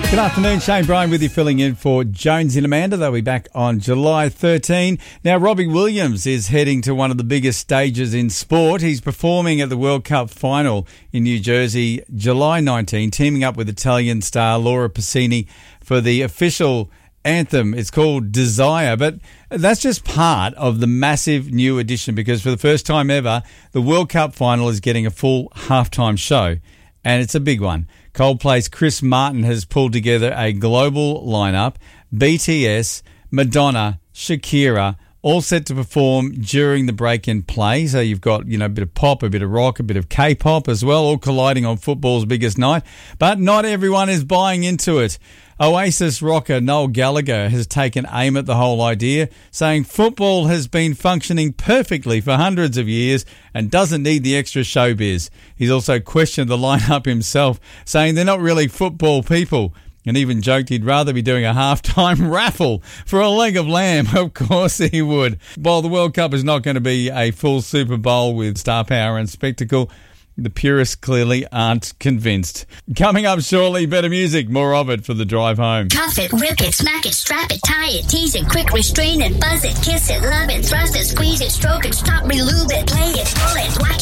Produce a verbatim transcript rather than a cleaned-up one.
Good afternoon, Shane Bryan with you, filling in for Jones and Amanda. They'll be back on July thirteenth. Now, Robbie Williams is heading to one of the biggest stages in sport. He's performing at the World Cup final in New Jersey, July nineteenth, teaming up with Italian star Laura Pausini for the official anthem. It's called Desire, but that's just part of the massive new edition, because for the first time ever, the World Cup final is getting a full halftime show, and it's a big one. Coldplay's Chris Martin has pulled together a global lineup. B T S, Madonna, Shakira, all set to perform during the break in play. So you've got, you know, a bit of pop, a bit of rock, a bit of K-pop as well, all colliding on football's biggest night. But not everyone is buying into it. Oasis rocker Noel Gallagher has taken aim at the whole idea, saying football has been functioning perfectly for hundreds of years and doesn't need the extra showbiz. He's also questioned the lineup himself, saying they're not really football people, and even joked he'd rather be doing a halftime raffle for a leg of lamb. Of course he would. While the World Cup is not going to be a full Super Bowl with star power and spectacle, the purists clearly aren't convinced. Coming up shortly, better music, more of it for the drive home. Cuff it, rip it, smack it, strap it, tie it, tease it, quick restrain it, buzz it, kiss it, love it, thrust it, squeeze it, stroke it, stop, relube it, play it, pull it, watch